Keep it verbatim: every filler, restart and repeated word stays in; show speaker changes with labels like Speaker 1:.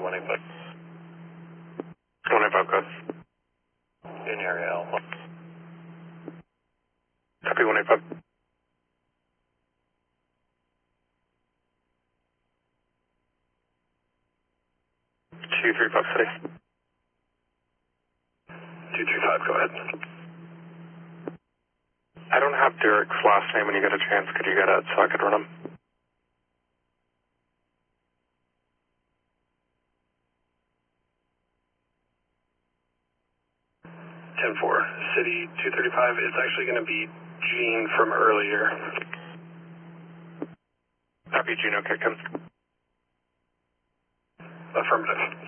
Speaker 1: one eight five.
Speaker 2: one eight five, code.
Speaker 1: In area Alpha.
Speaker 2: Copy one eight five. two three five city.
Speaker 1: two three five, go ahead.
Speaker 2: I don't have Derek's last name when you get a chance. Could you get it so I could run him?
Speaker 1: ten four, City two thirty-five. It's actually going to be Gene from earlier.
Speaker 2: Copy, Gene, okay, come.
Speaker 1: Affirmative.